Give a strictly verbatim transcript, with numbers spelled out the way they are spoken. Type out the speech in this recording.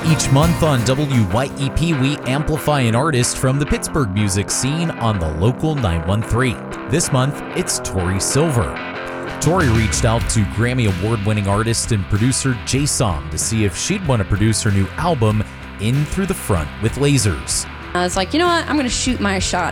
Each month on W Y E P, we amplify an artist from the Pittsburgh music scene on the local nine one three. This month, it's Tori Silver. Tori reached out to Grammy Award-winning artist and producer Jay Som to see if she'd want to produce her new album, In Through the Front with Lasers. I was like, you know what, I'm going to shoot my shot.